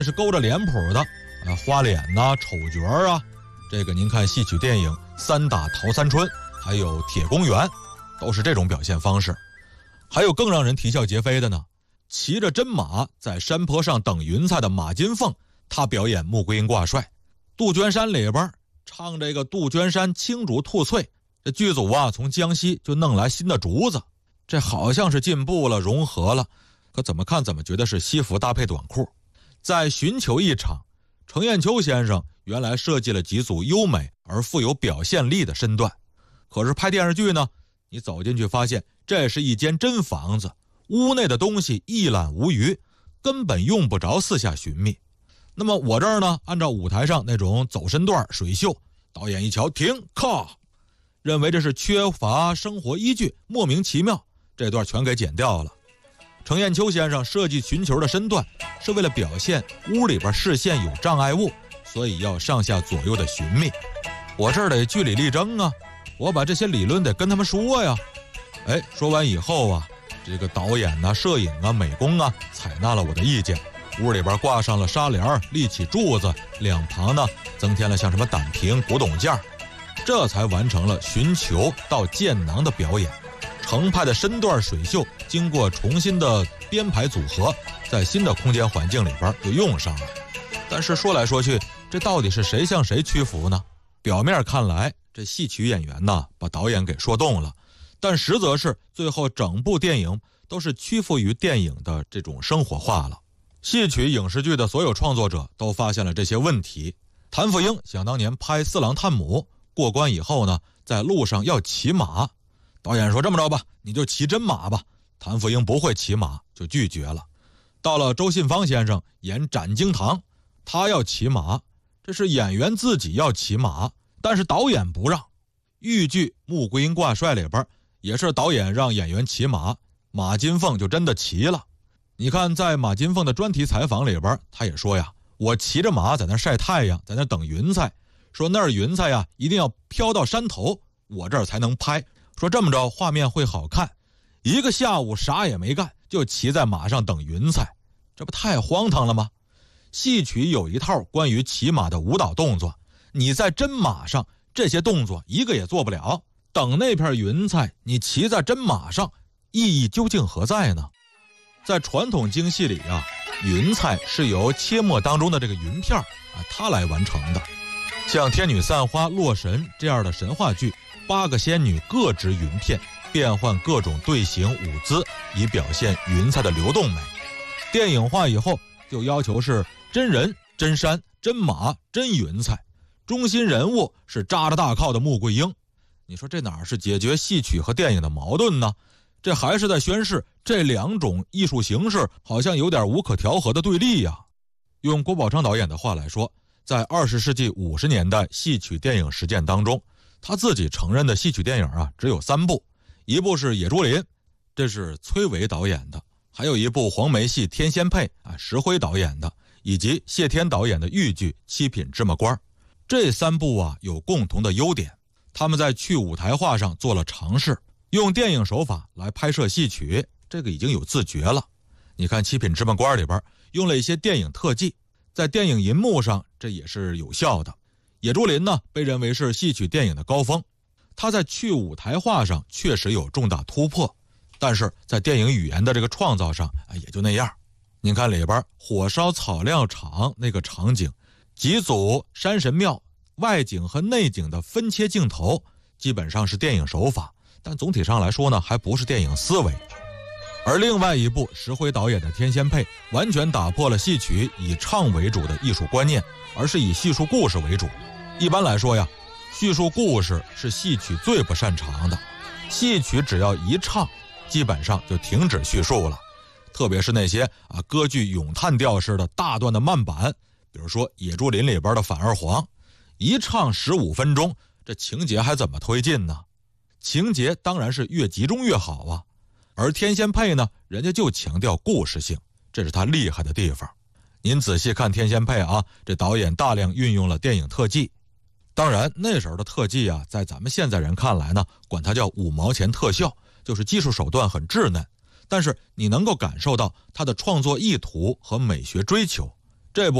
是勾着脸谱的花脸呐、丑角啊。这个您看戏曲电影《三打陶三春》还有《铁公园》，都是这种表现方式。还有更让人啼笑皆非的呢，骑着真马在山坡上等云彩的马金凤，他表演穆桂英挂帅。杜鹃山里边唱这个杜鹃山青竹吐翠，这剧组啊从江西就弄来新的竹子，这好像是进步了，融合了，可怎么看怎么觉得是西服搭配短裤。在寻求一场，程砚秋先生原来设计了几组优美而富有表现力的身段，可是拍电视剧呢，你走进去发现这是一间真房子，屋内的东西一览无余，根本用不着四下寻觅。那么我这儿呢，按照舞台上那种走身段水袖，导演一瞧停靠，认为这是缺乏生活依据，莫名其妙，这段全给剪掉了。程砚秋先生设计寻求的身段是为了表现屋里边视线有障碍物，所以要上下左右的寻觅。我这儿得据理力争啊，我把这些理论得跟他们说呀。说完以后啊，这个导演啊、摄影啊、美工啊采纳了我的意见，屋里边挂上了纱帘，立起柱子，两旁呢增添了像什么胆瓶、古董件，这才完成了寻求到剑囊的表演。程派的身段水袖经过重新的编排组合，在新的空间环境里边就用上了。但是说来说去，这到底是谁向谁屈服呢？表面看来这戏曲演员呢把导演给说动了，但实则是最后整部电影都是屈服于电影的这种生活化了。戏曲影视剧的所有创作者都发现了这些问题。谭富英想当年拍《四郎探母》过关以后呢，在路上要骑马，导演说这么着吧，你就骑真马吧。谭富英不会骑马，就拒绝了。到了周信芳先生演斩惊堂，他要骑马，这是演员自己要骑马，但是导演不让。豫剧《穆桂英挂帅》里边也是导演让演员骑马，马金凤就真的骑了。你看在马金凤的专题采访里边，他也说呀，我骑着马在那晒太阳，在那等云彩，说那儿云彩呀一定要飘到山头，我这儿才能拍，说这么着画面会好看。一个下午啥也没干，就骑在马上等云彩，这不太荒唐了吗？戏曲有一套关于骑马的舞蹈动作，你在真马上这些动作一个也做不了，等那片云彩你骑在真马上，意义究竟何在呢？在传统京戏里啊，云彩是由切末当中的这个云片它来完成的。像天女散花、洛神这样的神话剧，8个仙女各执云片，变换各种队形舞姿，以表现云彩的流动美。电影化以后就要求是真人、真山、真马、真云彩，中心人物是扎着大靠的穆桂英。你说这哪是解决戏曲和电影的矛盾呢？这还是在宣示这两种艺术形式好像有点无可调和的对立呀。用郭宝昌导演的话来说，在20世纪50年代戏曲电影实践当中，他自己承认的戏曲电影只有3部，一部是《野猪林》，这是崔维导演的，还有一部黄梅戏《天仙配》石辉导演的，以及谢天导演的豫剧《七品芝麻官》。这3部有共同的优点，他们在去舞台化上做了尝试，用电影手法来拍摄戏曲，这个已经有自觉了。你看《七品芝麻官》里边用了一些电影特技，在电影银幕上这也是有效的。野猪林呢被认为是戏曲电影的高峰，它在去舞台化上确实有重大突破，但是在电影语言的这个创造上也就那样。您看里边火烧草料场那个场景，几组山神庙外景和内景的分切镜头，基本上是电影手法，但总体上来说呢，还不是电影思维。而另外一部石辉导演的《天仙配》完全打破了戏曲以唱为主的艺术观念，而是以叙述故事为主。一般来说呀，叙述故事是戏曲最不擅长的，戏曲只要一唱，基本上就停止叙述了。特别是那些歌剧咏叹调式的大段的慢板，比如说《野猪林》里边的反二黄，一唱15分钟，这情节还怎么推进呢？情节当然是越集中越好啊。而天仙配呢，人家就强调故事性，这是他厉害的地方。您仔细看天仙配这导演大量运用了电影特技。当然那时候的特技在咱们现在人看来呢，管它叫5毛钱特效，就是技术手段很稚嫩，但是你能够感受到他的创作意图和美学追求。 这部